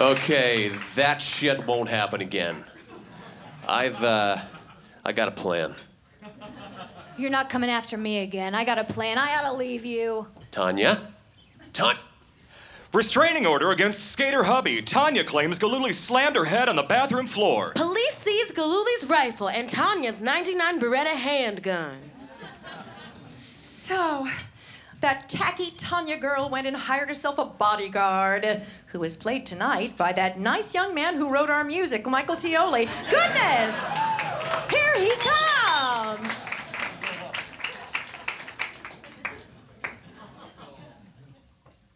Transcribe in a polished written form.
Okay, that shit won't happen again. I got a plan. You're not coming after me again. I got a plan. I ought to leave you. Tanya? Restraining order against skater hubby. Tanya claims Galuli slammed her head on the bathroom floor. Police seize Galuli's rifle and Tanya's 99 Beretta handgun. So, that tacky Tanya girl went and hired herself a bodyguard, who is played tonight by that nice young man who wrote our music, Michael Tioli. Goodness! Here he comes!